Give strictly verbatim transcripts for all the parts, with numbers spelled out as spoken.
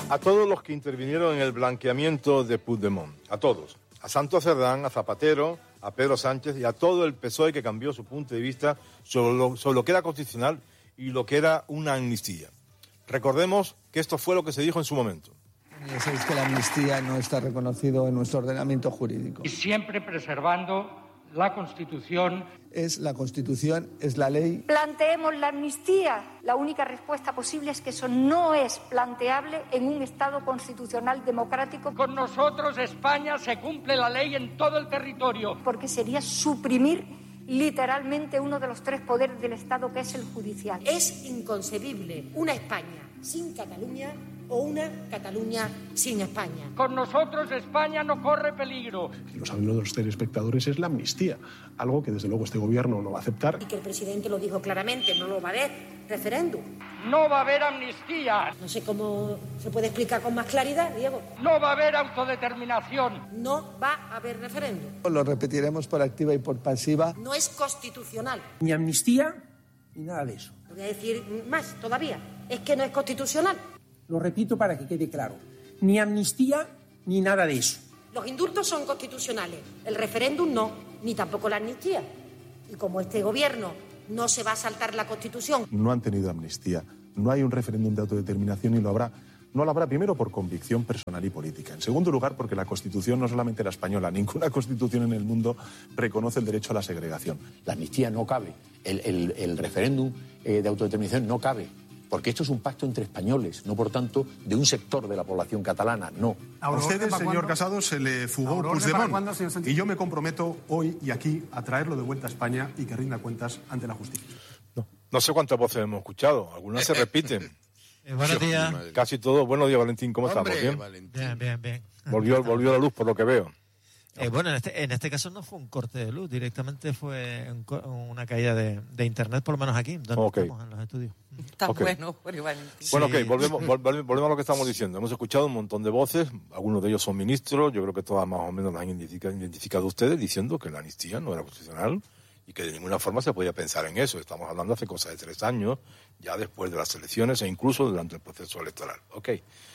A todos los que intervinieron en el blanqueamiento de Puigdemont, a todos, a Santos Cerdán, a Zapatero, a Pedro Sánchez y a todo el P S O E que cambió su punto de vista sobre lo, sobre lo que era constitucional y lo que era una amnistía. Recordemos que esto fue lo que se dijo en su momento. Ya sabéis que la amnistía no está reconocido en nuestro ordenamiento jurídico. Y siempre preservando la Constitución. Es la Constitución, es la ley. Planteemos la amnistía. La única respuesta posible es que eso no es planteable en un Estado constitucional democrático. Con nosotros, España, se cumple la ley en todo el territorio. Porque sería suprimir literalmente uno de los tres poderes del Estado, que es el judicial. Es inconcebible una España sin Cataluña o una Cataluña sin España. Con nosotros España no corre peligro. Lo saben los telespectadores, es la amnistía, algo que desde luego este gobierno no va a aceptar. Y que el presidente lo dijo claramente, no lo va a haber referéndum. No va a haber amnistía. No sé cómo se puede explicar con más claridad, Diego. No va a haber autodeterminación. No va a haber referéndum. Lo repetiremos por activa y por pasiva. No es constitucional. Ni amnistía ni nada de eso. Voy a decir más todavía, es que no es constitucional. Lo repito para que quede claro. Ni amnistía ni nada de eso. Los indultos son constitucionales, el referéndum no, ni tampoco la amnistía. Y como este gobierno no se va a saltar la Constitución. No han tenido amnistía, no hay un referéndum de autodeterminación y lo habrá. No lo habrá primero por convicción personal y política. En segundo lugar, porque la Constitución, no solamente la española, ninguna Constitución en el mundo reconoce el derecho a la segregación. La amnistía no cabe, el, el, el referéndum eh, de autodeterminación no cabe. Porque esto es un pacto entre españoles, no por tanto de un sector de la población catalana, no. A ustedes, señor Casado, se le fugó Puigdemont. Y yo me comprometo hoy y aquí a traerlo de vuelta a España y que rinda cuentas ante la justicia. No, no sé cuántas voces hemos escuchado, algunas se repiten. Eh, buenos días. Casi todo. Buenos días, Valentín, ¿cómo Hombre, estamos? ¿Bien? Valentín. Bien, bien, bien. Volvió, volvió la luz por lo que veo. Eh, bueno, en este, en este caso no fue un corte de luz, directamente fue un, una caída de, de internet, por lo menos aquí, donde okay. estamos en los estudios. Está okay. bueno, Valentín. Sí. Bueno, ok, volvemos, volvemos, volvemos a lo que estamos diciendo. Hemos escuchado un montón de voces, algunos de ellos son ministros, yo creo que todas más o menos las han identificado, identificado ustedes, diciendo que la amnistía no era constitucional y que de ninguna forma se podía pensar en eso. Estamos hablando hace cosa de tres años, ya después de las elecciones e incluso durante el proceso electoral. Ok.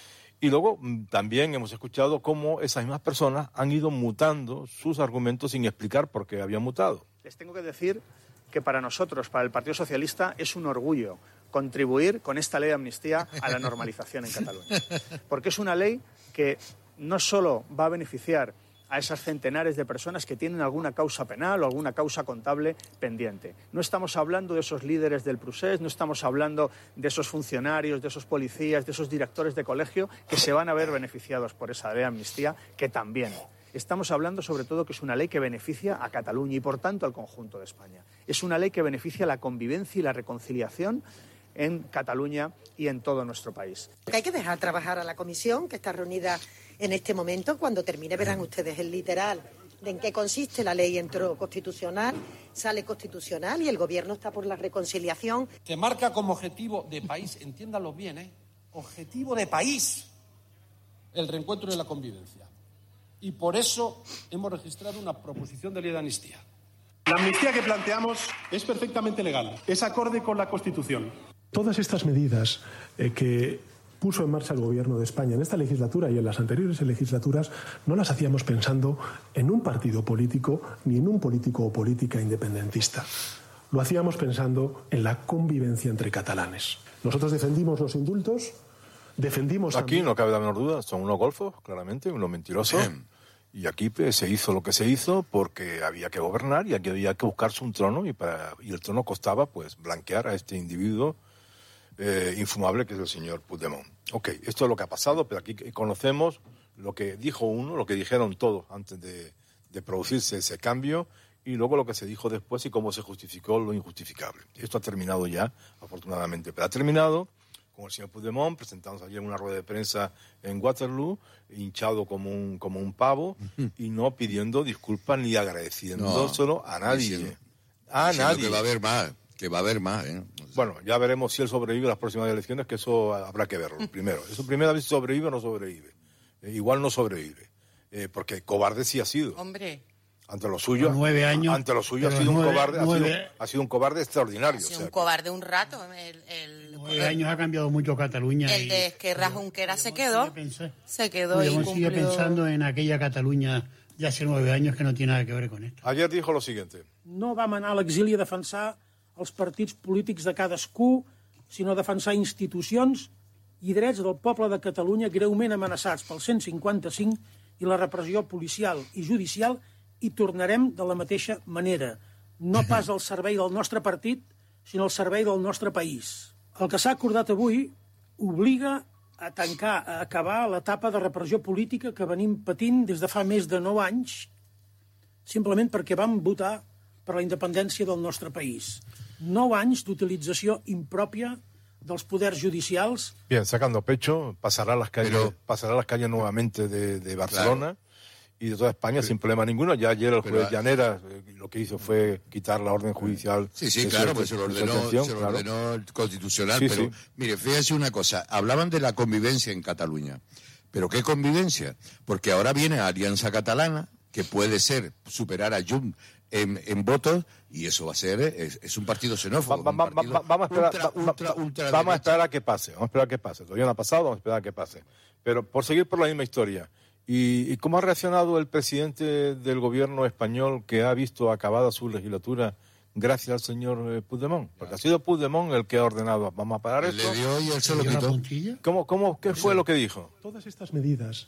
Y luego también hemos escuchado cómo esas mismas personas han ido mutando sus argumentos sin explicar por qué habían mutado. Les tengo que decir que para nosotros, para el Partido Socialista, es un orgullo contribuir con esta ley de amnistía a la normalización en Cataluña. Porque es una ley que no solo va a beneficiar a esas centenares de personas que tienen alguna causa penal o alguna causa contable pendiente. No estamos hablando de esos líderes del Procés, no estamos hablando de esos funcionarios, de esos policías, de esos directores de colegio que se van a ver beneficiados por esa ley de amnistía, que también. Estamos hablando sobre todo que es una ley que beneficia a Cataluña y por tanto al conjunto de España. Es una ley que beneficia la convivencia y la reconciliación en Cataluña y en todo nuestro país. Hay que dejar trabajar a la comisión que está reunida en este momento. Cuando termine verán ustedes el literal de en qué consiste la ley. Entró constitucional, sale constitucional y el gobierno está por la reconciliación. Se marca como objetivo de país, entiéndanlo bien, ¿eh? Objetivo de país, el reencuentro de la convivencia. Y por eso hemos registrado una proposición de ley de amnistía. La amnistía que planteamos es perfectamente legal, es acorde con la Constitución. Todas estas medidas eh, que puso en marcha el Gobierno de España en esta legislatura y en las anteriores legislaturas no las hacíamos pensando en un partido político ni en un político o política independentista. Lo hacíamos pensando en la convivencia entre catalanes. Nosotros defendimos los indultos, defendimos... Aquí también... no cabe la menor duda, son unos golfos, claramente, unos mentirosos. Bien. Y aquí pues, se hizo lo que se hizo porque había que gobernar y aquí había que buscarse un trono y, para, y el trono costaba pues blanquear a este individuo eh, infumable que es el señor Puigdemont. Ok, esto es lo que ha pasado, pero aquí conocemos lo que dijo uno, lo que dijeron todos antes de, de producirse ese cambio y luego lo que se dijo después y cómo se justificó lo injustificable. Esto ha terminado ya, afortunadamente, pero ha terminado con el señor Puigdemont presentándose ayer en una rueda de prensa en Waterloo, hinchado como un, como un pavo, uh-huh. y no pidiendo disculpas ni agradeciéndoselo no, a nadie. Diciendo, a nadie. Que va a haber más, que va a haber más. ¿eh? O sea. Bueno, ya veremos si él sobrevive a las próximas elecciones, que eso habrá que verlo primero. Eso primero a ver si sobrevive o no sobrevive. Eh, igual no sobrevive, eh, porque cobarde sí ha sido. Hombre. Ante lo suyo, nueve años, ante lo suyo ha sido, nueve, un cobarde, ha, sido, ha sido un cobarde extraordinario. Ha sido o sea, un cobarde un rato. El, el nueve años ha cambiado mucho Cataluña. El de Esquerra Junquera se quedó. Se quedó Podríamos y sigue cumplió. pensando en aquella Cataluña de hace nueve años que no tiene nada que ver con esto. Ayer dijo lo siguiente. No vam anar a l'exili a defensar els partits polítics de cadascú, sinó a defensar institucions i drets del poble de Catalunya greument amenaçats pel cent cinquanta-cinc i la repressió policial i judicial, i tornarem de la mateixa manera. No pas al servei del nostre partit, sinó al servei del nostre país. El que s'ha acordat avui obliga a tancar, a acabar l'etapa de repressió política que venim patint des de fa més de nou anys, simplement perquè vam votar per la independència del nostre país. Nou anys d'utilització impròpia dels poders judicials. Bien, sacando pecho, pasará a las calles, Pero, pasará a las calles nuevamente de, de Barcelona. Claro. Y de toda España, pero, sin problema ninguno. Ya ayer el juez pero, Llanera eh, lo que hizo fue quitar la orden judicial. Sí, sí, de claro, su, pues se lo de su ordenó, detención, se lo claro. ordenó el Constitucional. Sí, pero, sí. mire, fíjese una cosa. Hablaban de la convivencia en Cataluña. ¿Pero qué convivencia? Porque ahora viene Alianza Catalana, que puede ser superar a Junts en, en votos, y eso va a ser, es, es un partido xenófobo. Va, va, un partido va, vamos, a esperar, ultra, va, ultra, va, ultra vamos a esperar a que pase, vamos a esperar a que pase. Todavía no ha pasado, vamos a esperar a que pase. Pero por seguir por la misma historia, ¿y, y cómo ha reaccionado el presidente del gobierno español que ha visto acabada su legislatura gracias al señor eh, Puigdemont? Porque ha sido Puigdemont el que ha ordenado, vamos a parar esto. Le dio y él se lo quitó. ¿Cómo, cómo, ¿Qué fue lo que dijo? Todas estas medidas